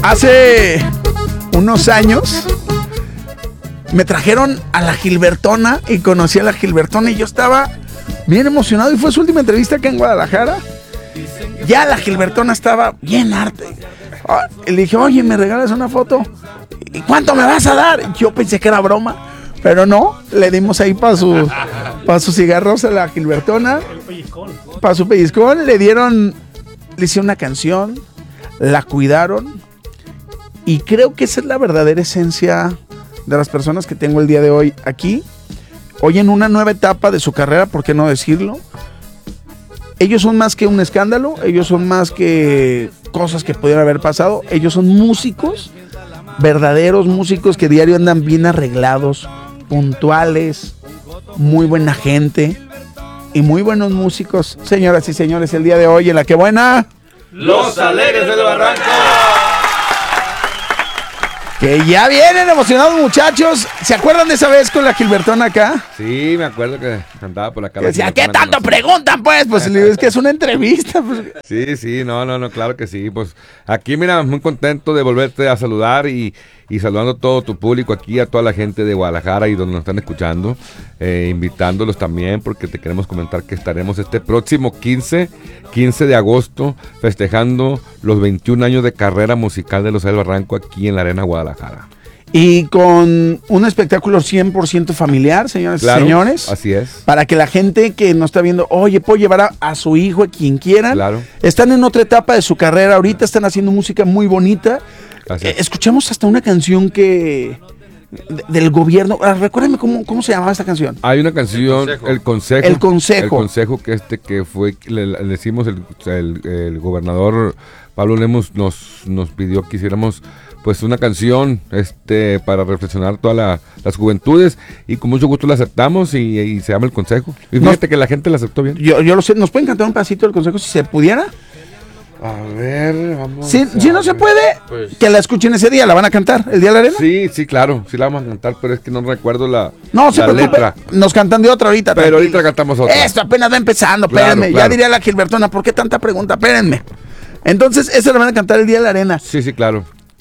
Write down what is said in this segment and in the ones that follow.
Hace unos años me trajeron a la Gilbertona y conocí a la Gilbertona y yo estaba bien emocionado y fue su última entrevista acá en Guadalajara. Ya la Gilbertona estaba bien harta. Le dije, oye, ¿me regalas una foto? ¿Y cuánto me vas a dar? Yo pensé que era broma, pero no, le dimos ahí para sus cigarros a la Gilbertona. Para su pellizcón, le hicieron una canción, la cuidaron. Y creo que esa es la verdadera esencia de las personas que tengo el día de hoy aquí. Hoy en una nueva etapa de su carrera, ¿por qué no decirlo? Ellos son más que un escándalo, ellos son más que cosas que pudieran haber pasado. Ellos son músicos, verdaderos músicos que diario andan bien arreglados, puntuales, muy buena gente y muy buenos músicos. Señoras y señores, el día de hoy en La Que Buena, Los Alegres del Barranco. Que ya vienen emocionados, muchachos. ¿Se acuerdan de esa vez con la Gilbertona acá? Sí, me acuerdo que andaba por la calle. Decía, ¿qué tanto preguntan, pues? Pues le digo, es que es una entrevista. Pues. Sí, no, claro que sí. Pues aquí, mira, muy contento de volverte a saludar y saludando a todo tu público aquí, a toda la gente de Guadalajara y donde nos están escuchando, invitándolos también porque te queremos comentar que estaremos este próximo 15 de agosto festejando los 21 años de carrera musical de Los Alegres del Barranco aquí en la Arena Guadalajara. Y con un espectáculo 100% familiar, señoras y señores. Así es. Para que la gente que nos está viendo, oye, puedo llevar a su hijo, a quien quieran. Claro. Están en otra etapa de su carrera, ahorita están haciendo música muy bonita. Escuchamos hasta una canción del gobierno. Recuérdame cómo se llamaba esta canción. Hay una canción, El Consejo que fue, le decimos el gobernador Pablo Lemus nos pidió que hiciéramos pues una canción para reflexionar todas las juventudes y con mucho gusto la aceptamos y se llama El Consejo. Y fíjate que la gente la aceptó bien. Yo lo sé, ¿nos pueden cantar un pedacito del Consejo si se pudiera? A ver, vamos. Si no se puede, pues, que la escuchen ese día, ¿la van a cantar el día de la arena? Sí, claro, sí la vamos a cantar, pero es que no recuerdo la letra. Nos cantan de otra ahorita. Pero ahorita cantamos otra. Esto apenas va empezando, espérenme. Claro. Ya diría la Gilbertona, ¿por qué tanta pregunta? Espérenme. Entonces, esa la van a cantar el día de la arena. Sí, claro.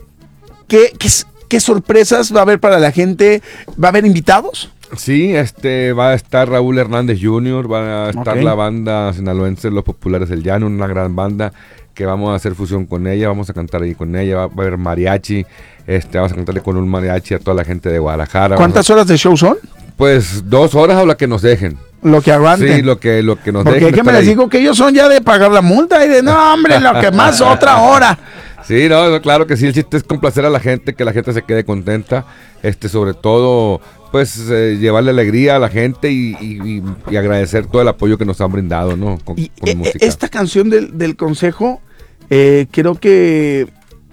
¿Qué sorpresas va a haber para la gente? ¿Va a haber invitados? Sí, va a estar Raúl Hernández Jr., va a estar la banda sinaloense Los Populares del Llano, una gran banda que vamos a hacer fusión con ella, vamos a cantar ahí con ella, va a haber mariachi, vamos a cantarle con un mariachi a toda la gente de Guadalajara. ¿Cuántas horas de show son? Pues 2 horas o la que nos dejen. Lo que aguanten. Sí, lo que nos dejen. Porque déjenme les digo que ellos son ya de pagar la multa y de, no hombre, lo que más otra hora. Sí, no, claro que sí, el chiste es complacer a la gente, que la gente se quede contenta, sobre todo, pues, llevarle alegría a la gente y agradecer todo el apoyo que nos han brindado, ¿no? Con música. Esta canción del Consejo, creo que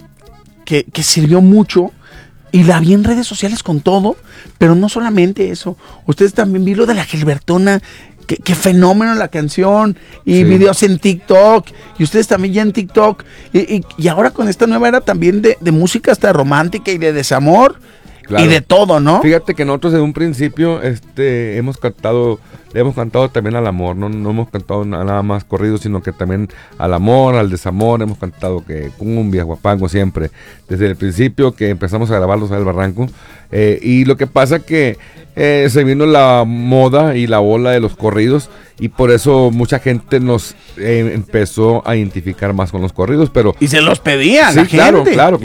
sirvió mucho y la vi en redes sociales con todo, pero no solamente eso, ustedes también vi lo de la Gilbertona. Qué fenómeno la canción y videos en TikTok y ustedes también ya en TikTok y ahora con esta nueva era también de música hasta romántica y de desamor. Claro. Y de todo, ¿no? Fíjate que nosotros desde un principio le hemos cantado también al amor, no hemos cantado nada más corrido, sino que también al amor, al desamor, hemos cantado que cumbia, guapango siempre, desde el principio que empezamos a grabar Los Alegres del Barranco, y lo que pasa que se vino la moda y la ola de los corridos y por eso mucha gente nos empezó a identificar más con los corridos, pero y se los pedían, la gente. Claro,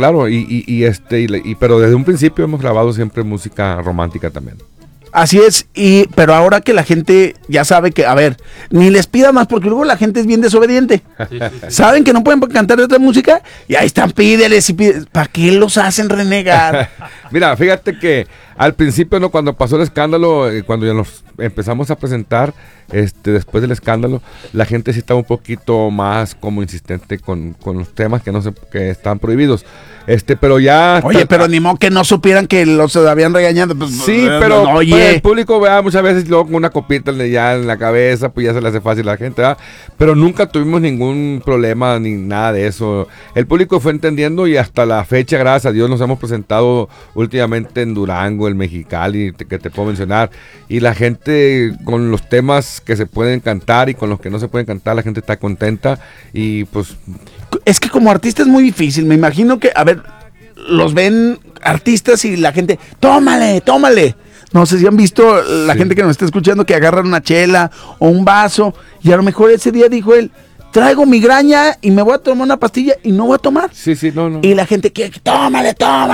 pero desde un principio hemos grabado siempre música romántica también. Así es, pero ahora que la gente ya sabe que, a ver, ni les pida más porque luego la gente es bien desobediente. Sí. Saben que no pueden cantar de otra música y ahí están, pídeles y pídeles. ¿Para qué los hacen renegar? Mira, fíjate que al principio, ¿no? Cuando pasó el escándalo, cuando ya nos empezamos a presentar, después del escándalo, la gente sí estaba un poquito más como insistente con los temas que están prohibidos. Pero ya... Oye, pero ni modo que no supieran que los habían regañado. Pues, sí, pero oye. Pues, el público, ¿verdad? Muchas veces luego con una copita ya en la cabeza, pues ya se le hace fácil a la gente, ¿verdad? Pero nunca tuvimos ningún problema ni nada de eso. El público fue entendiendo y hasta la fecha, gracias a Dios, nos hemos presentado últimamente en Durango, en Mexicali, que te puedo mencionar. Y la gente con los temas que se pueden cantar y con los que no se pueden cantar, la gente está contenta y pues... Es que como artista es muy difícil, me imagino que, a ver, los ven artistas y la gente, tómale. No sé si han visto la gente que nos está escuchando que agarran una chela o un vaso y a lo mejor ese día dijo él, traigo migraña y me voy a tomar una pastilla y no voy a tomar. Sí, no. Y la gente quiere, tómale.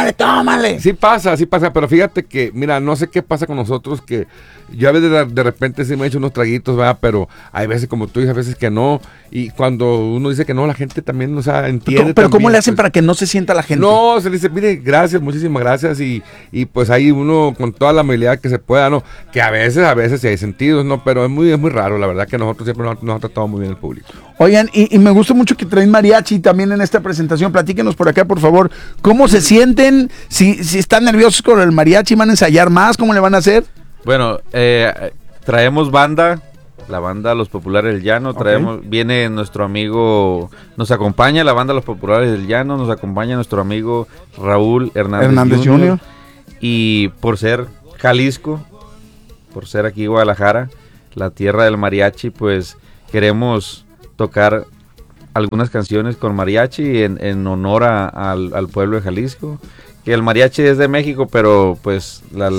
Sí pasa, pero fíjate que, mira, no sé qué pasa con nosotros, que yo a veces de repente sí me he hecho unos traguitos, ¿verdad? Pero hay veces, como tú dices, a veces que no. Y cuando uno dice que no, la gente también, o sea, entiende. Pero ¿cómo también, le hacen pues, para que no se sienta la gente? No, se le dice, mire, gracias, muchísimas gracias. Y pues ahí uno, con toda la habilidad que se pueda, ¿no? Que a veces sí hay sentidos, ¿no? Pero es muy raro, la verdad que nosotros siempre nos ha tratado muy bien el público. Oigan, y me gusta mucho que traen mariachi también en esta presentación. Platíquenos por acá, por favor, ¿cómo se sienten? Si están nerviosos con el mariachi, ¿van a ensayar más? ¿Cómo le van a hacer? Bueno, traemos banda, la banda Los Populares del Llano, viene nuestro amigo, nos acompaña la banda Los Populares del Llano, nos acompaña nuestro amigo Raúl Hernández Jr. Y por ser Jalisco, por ser aquí Guadalajara, la tierra del mariachi, pues queremos tocar algunas canciones con mariachi en honor al pueblo de Jalisco. Que el mariachi es de México, pero pues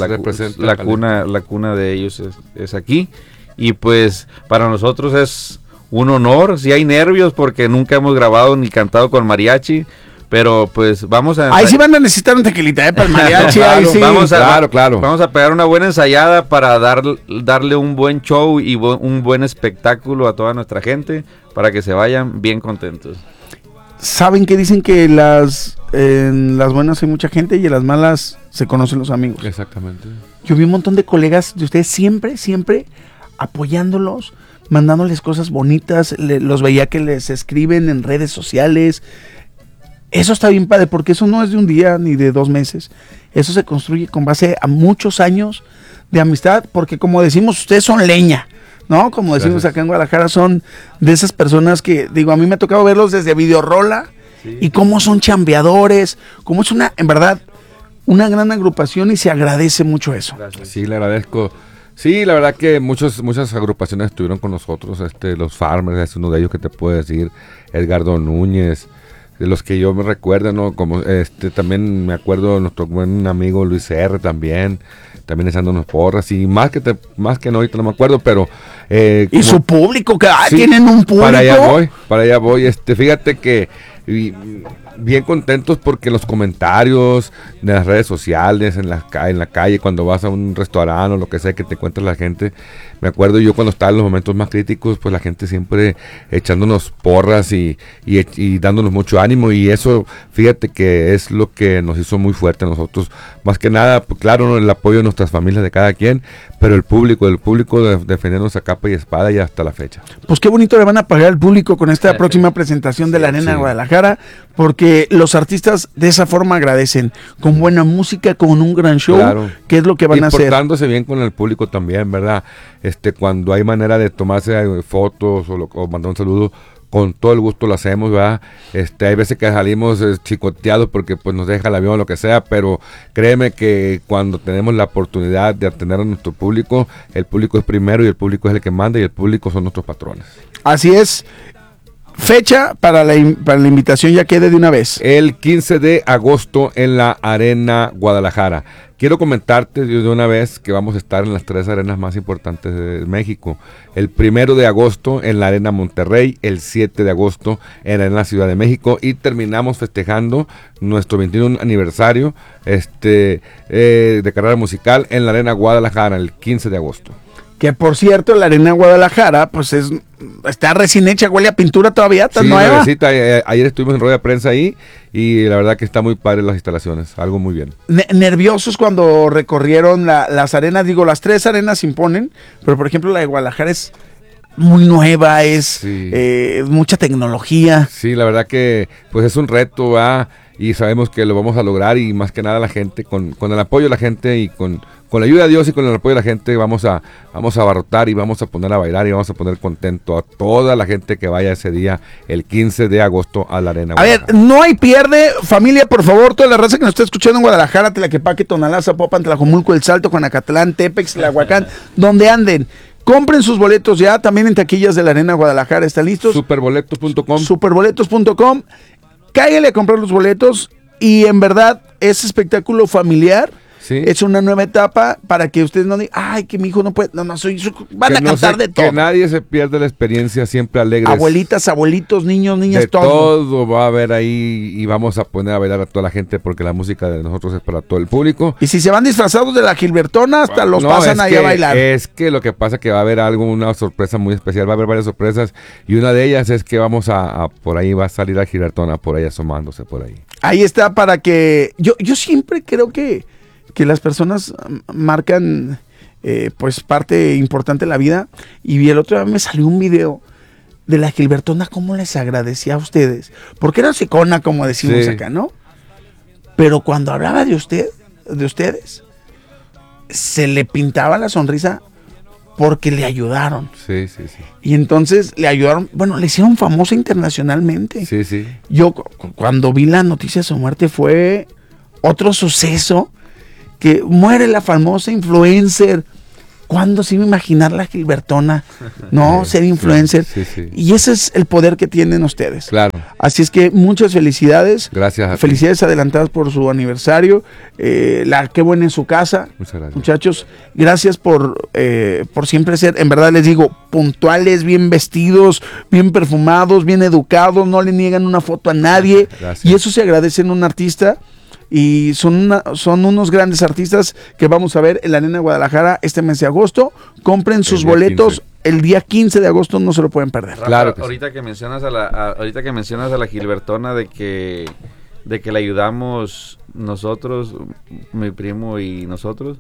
la cuna de ellos es aquí. Y pues para nosotros es un honor. Sí hay nervios porque nunca hemos grabado ni cantado con mariachi, pero pues vamos a... Ahí sí van a necesitar un tequilita, para el mariachi. Claro, ahí sí. Claro. Vamos a pegar una buena ensayada para darle un buen show y un buen espectáculo a toda nuestra gente para que se vayan bien contentos. ¿Saben que dicen que en las buenas hay mucha gente y en las malas se conocen los amigos? Exactamente. Yo vi un montón de colegas de ustedes siempre apoyándolos, mandándoles cosas bonitas, los veía que les escriben en redes sociales. Eso está bien padre, porque eso no es de un día ni de 2 meses. Eso se construye con base a muchos años de amistad, porque como decimos, ustedes son leña, ¿no? Como decimos acá en Guadalajara, son de esas personas que, digo, a mí me ha tocado verlos desde Videorola, y cómo son chambeadores, cómo es en verdad, una gran agrupación y se agradece mucho eso. Gracias. Sí, le agradezco. Sí, la verdad que muchas agrupaciones estuvieron con nosotros, los Farmers es uno de ellos que te puedo decir, Edgardo Núñez, de los que yo me recuerdo, ¿no? Como también me acuerdo de nuestro buen amigo Luis R. también echándonos porras, y más que no, ahorita no me acuerdo, pero... y su público, que sí, tienen un público. Para allá voy, fíjate que bien contentos porque los comentarios de las redes sociales, en la calle, cuando vas a un restaurante o lo que sea, que te encuentras la gente, me acuerdo yo cuando estaba en los momentos más críticos, pues la gente siempre echándonos porras y dándonos mucho ánimo, y eso, fíjate que es lo que nos hizo muy fuerte a nosotros, más que nada, pues, claro, el apoyo de nuestras familias, de cada quien, pero el público defendiéndonos a capa y espada y hasta la fecha. Pues qué bonito le van a pagar al público con esta próxima presentación de la Arena de Guadalajara, porque los artistas de esa forma agradecen, con buena música, con un gran show, claro, que es lo que van a hacer. Y portándose bien con el público también, ¿verdad? Cuando hay manera de tomarse fotos o mandar un saludo, con todo el gusto lo hacemos, ¿verdad? Hay veces que salimos chicoteados porque pues nos deja el avión o lo que sea, pero créeme que cuando tenemos la oportunidad de atender a nuestro público, el público es primero y el público es el que manda y el público son nuestros patrones. Así es. Fecha para la invitación, ya quede de una vez. El 15 de agosto en la Arena Guadalajara. Quiero comentarte de una vez que vamos a estar en las 3 arenas más importantes de México. El 1 de agosto en la Arena Monterrey, el 7 de agosto en la Arena Ciudad de México, y terminamos festejando nuestro 21 aniversario de carrera musical en la Arena Guadalajara el 15 de agosto. Que por cierto, la Arena Guadalajara, pues está recién hecha, huele a pintura todavía, está nueva. Ayer estuvimos en rueda de prensa ahí y la verdad que está muy padre las instalaciones, algo muy bien. Nerviosos cuando recorrieron las arenas, digo, las 3 arenas se imponen, pero por ejemplo la de Guadalajara es muy nueva, es mucha tecnología. Sí, la verdad que pues es un reto, ¿verdad? Y sabemos que lo vamos a lograr, y más que nada la gente, con el apoyo de la gente y con la ayuda de Dios y con el apoyo de la gente vamos a abarrotar y vamos a poner a bailar y vamos a poner contento a toda la gente que vaya ese día, el 15 de agosto a la Arena. A ver, no hay pierde, familia, por favor, toda la raza que nos está escuchando en Guadalajara, Tlaquepaque, Tonalá, Zapopan, Tlajomulco, El Salto, Juanacatlán, Tepex, Tlahuacán, donde anden. Compren sus boletos ya, también en taquillas de la Arena Guadalajara, ¿están listos? Superboletos.com. Superboletos.com. Cáiguele a comprar los boletos y en verdad ese espectáculo familiar. Sí. Es una nueva etapa para que ustedes no digan, ay, que mi hijo no puede. No, van Que a no cantar de todo. Que nadie se pierda la experiencia, siempre alegres. Abuelitas, abuelitos, niños, niñas, de todo. todo va a haber ahí y vamos a poner a bailar a toda la gente porque la música de nosotros es para todo el público. Y si se van disfrazados de la Gilbertona, hasta los pasan ahí a bailar. Es que lo que pasa es que va a haber una sorpresa muy especial, va a haber varias sorpresas y una de ellas es que vamos por ahí va a salir la Gilbertona, por ahí asomándose por ahí. Ahí está para que... Yo siempre creo que las personas marcan pues parte importante de la vida. Y el otro día me salió un video de la Gilbertona, cómo les agradecía a ustedes. Porque era sicona, como decimos acá, ¿no? Pero cuando hablaba de ustedes, se le pintaba la sonrisa porque le ayudaron. Sí. Y entonces le ayudaron, bueno, le hicieron famosa internacionalmente. Sí. Yo cuando vi la noticia de su muerte fue otro suceso. Que muere la famosa influencer. ¿Cuándo se iba a imaginar la Gilbertona? No, ser influencer. Sí. Y ese es el poder que tienen ustedes. Claro. Así es que muchas felicidades. Gracias a ti. Felicidades adelantadas por su aniversario. Qué buena en su casa. Muchas gracias. Muchachos, gracias por siempre ser, en verdad les digo, puntuales, bien vestidos, bien perfumados, bien educados, no le niegan una foto a nadie. Gracias. Y eso se agradece en un artista. Y son unos grandes artistas que vamos a ver en la Arena de Guadalajara este mes de agosto. Compren sus boletos 15. El día 15 de agosto, no se lo pueden perder. Rafa, Claro que ahorita que mencionas a la Gilbertona de que le ayudamos nosotros, mi primo y nosotros,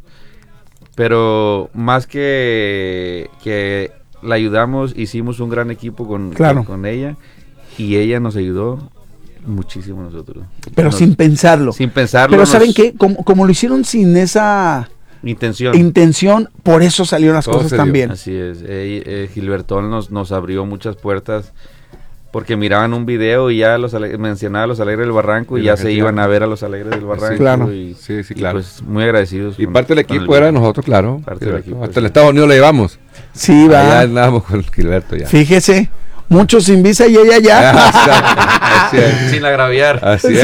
pero más que la ayudamos, hicimos un gran equipo con ella y ella nos ayudó muchísimo a nosotros. Pero sin pensarlo. Sin pensarlo. Pero ¿saben qué? Como lo hicieron sin esa intención, por eso salieron las cosas tan bien. Así es. Gilbertón nos abrió muchas puertas porque miraban un video y ya mencionaba a los Alegres del Barranco y ya se iban a ver a los Alegres del Barranco. Sí, claro. Sí, claro. Pues muy agradecidos. Y parte del equipo era nosotros, claro. Parte del equipo, hasta el Estados Unidos le llevamos. Sí, va. Ya andábamos con Gilberto ya. Fíjese. Muchos sin visa y ella ya. Sin agraviar.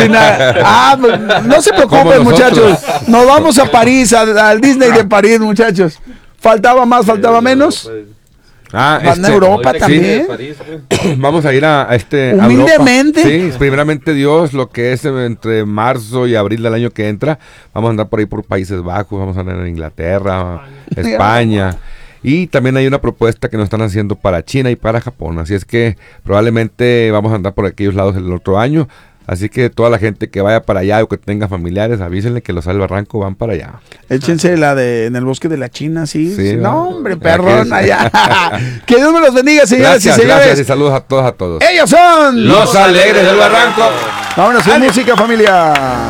No se preocupen, muchachos. Nos vamos a París, al Disney de París, muchachos. Faltaba más, faltaba menos. Van a Europa también. Vamos a ir a humildemente. Sí, primeramente Dios, lo que es entre marzo y abril del año que entra. Vamos a andar por ahí por Países Bajos, vamos a andar en Inglaterra, España. Y también hay una propuesta que nos están haciendo para China y para Japón. Así es que probablemente vamos a andar por aquellos lados el otro año. Así que toda la gente que vaya para allá o que tenga familiares, avísenle que los del Barranco van para allá. Échense la de en el bosque de la China, sí. No, hombre, perrón, Aquí allá. Que Dios me los bendiga, señoras y señores. Gracias y saludos a todos. Ellos son los Alegres del Barranco. Vámonos con música, familia.